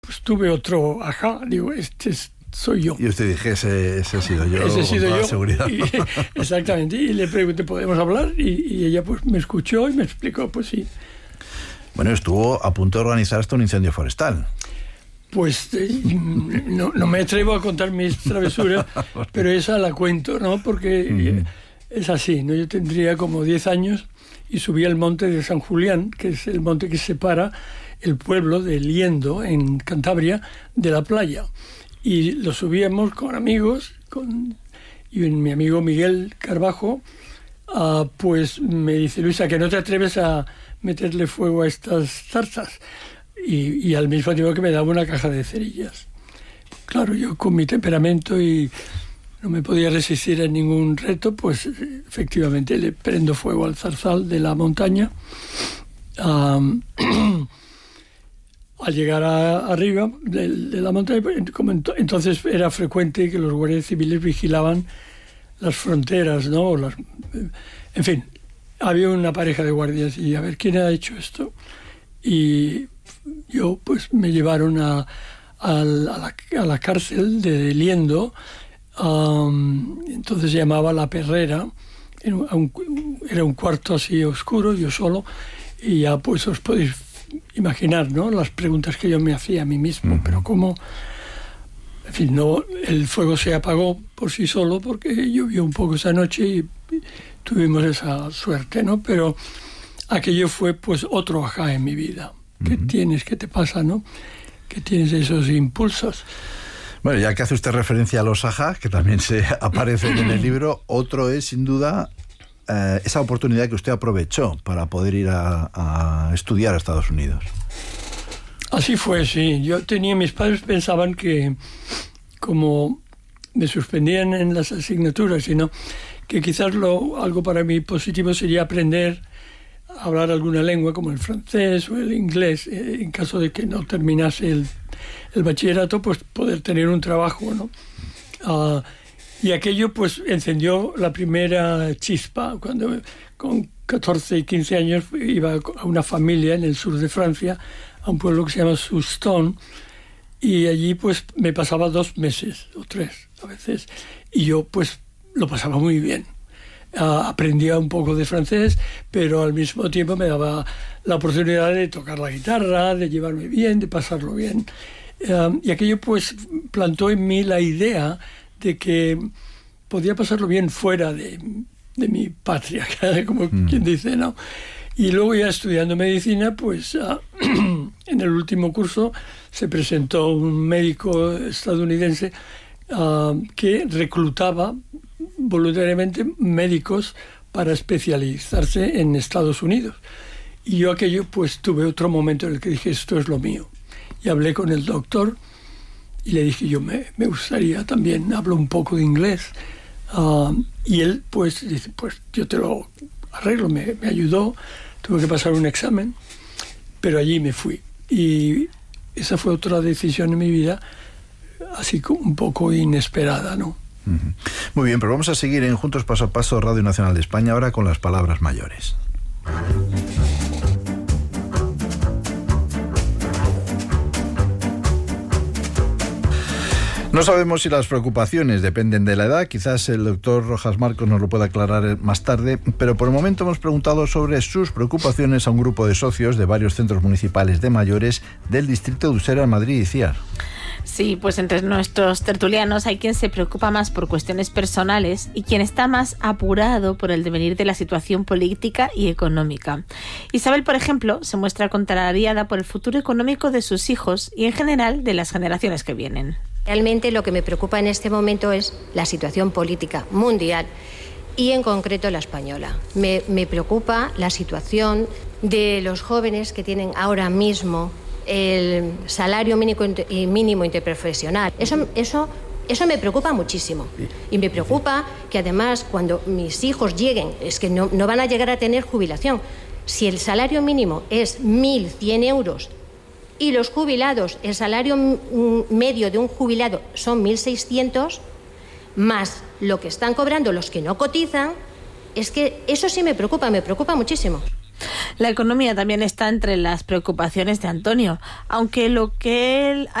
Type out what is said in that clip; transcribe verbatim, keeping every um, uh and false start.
pues tuve otro ajá, digo, este es, soy yo. Y usted dije, ese, ese he sido yo, ese he sido con toda yo. seguridad. Y, exactamente, y le pregunté, ¿podemos hablar? Y, y ella pues me escuchó y me explicó, pues sí. Bueno, estuvo a punto de organizar hasta un incendio forestal. Pues eh, no, no me atrevo a contar mis travesuras, pero esa la cuento, ¿no? Porque uh-huh. es así, ¿no? Yo tendría como diez años y subí al monte de San Julián, que es el monte que separa el pueblo de Liendo, en Cantabria, de la playa. Y lo subíamos con amigos, con, y mi amigo Miguel Carbajo, uh, pues me dice, Luisa, que no te atreves a meterle fuego a estas zarzas. Y, y al mismo tiempo que me daba una caja de cerillas. Claro, yo con mi temperamento y no me podía resistir a ningún reto, pues efectivamente le prendo fuego al zarzal de la montaña. Um, al llegar a, arriba de, de la montaña, como ent- entonces era frecuente que los guardias civiles vigilaban las fronteras, ¿no? Las, en fin, había una pareja de guardias y a ver quién ha hecho esto. Y yo, pues, me llevaron a, a, la, a la cárcel de Liendo, um, entonces se llamaba La Perrera, era un, era un cuarto así oscuro, yo solo, y ya pues os podéis imaginar, ¿no?, las preguntas que yo me hacía a mí mismo, uh-huh. pero cómo, en fin, no, el fuego se apagó por sí solo porque llovió un poco esa noche y, y tuvimos esa suerte, ¿no?, pero aquello fue pues otro ajá en mi vida. ¿Qué uh-huh. tienes? ¿Qué te pasa, no? ¿Qué tienes esos impulsos? Bueno, ya que hace usted referencia a los ajá, que también se aparecen en el libro, otro es, sin duda, eh, esa oportunidad que usted aprovechó para poder ir a, a estudiar a Estados Unidos. Así fue, sí. Yo tenía, mis padres pensaban que, como me suspendían en las asignaturas, sino que quizás lo, algo para mí positivo sería aprender hablar alguna lengua como el francés o el inglés, eh, en caso de que no terminase el, el bachillerato, pues poder tener un trabajo, ¿no? Uh, y aquello pues encendió la primera chispa cuando con catorce y quince años iba a una familia en el sur de Francia, a un pueblo que se llama Soustons, y allí pues me pasaba dos meses o tres a veces, y yo pues lo pasaba muy bien. Uh, aprendía un poco de francés, pero al mismo tiempo me daba la oportunidad de tocar la guitarra, de llevarme bien, de pasarlo bien. Uh, y aquello pues plantó en mí la idea de que podía pasarlo bien fuera de, de mi patria, como mm. quien dice, ¿no? Y luego ya estudiando medicina, pues uh, en el último curso se presentó un médico estadounidense uh, que reclutaba voluntariamente médicos para especializarse en Estados Unidos. Y yo aquello, pues tuve otro momento en el que dije, esto es lo mío. Y hablé con el doctor y le dije, yo me, me gustaría también, hablo un poco de inglés. Uh, y él, pues, dice, pues yo te lo arreglo, me, me ayudó, tuve que pasar un examen, pero allí me fui. Y esa fue otra decisión en mi vida, así como un poco inesperada, ¿no? Muy bien, pero vamos a seguir en Juntos Paso a Paso, Radio Nacional de España, ahora con las palabras mayores. No sabemos si las preocupaciones dependen de la edad, quizás el doctor Rojas Marcos nos lo pueda aclarar más tarde, pero por el momento hemos preguntado sobre sus preocupaciones a un grupo de socios de varios centros municipales de mayores del distrito de Usera, Madrid y Ciar. Sí, pues entre nuestros tertulianos hay quien se preocupa más por cuestiones personales y quien está más apurado por el devenir de la situación política y económica. Isabel, por ejemplo, se muestra contrariada por el futuro económico de sus hijos y en general de las generaciones que vienen. Realmente lo que me preocupa en este momento es la situación política mundial y en concreto la española. Me, me preocupa la situación de los jóvenes que tienen ahora mismo el salario mínimo, mínimo interprofesional. Eso, eso, eso me preocupa muchísimo. Y me preocupa que además cuando mis hijos lleguen, es que no, no van a llegar a tener jubilación. Si el salario mínimo es mil cien euros y los jubilados, el salario medio de un jubilado son mil seiscientos, más lo que están cobrando los que no cotizan, es que eso sí me preocupa, me preocupa muchísimo. La economía también está entre las preocupaciones de Antonio, aunque lo que él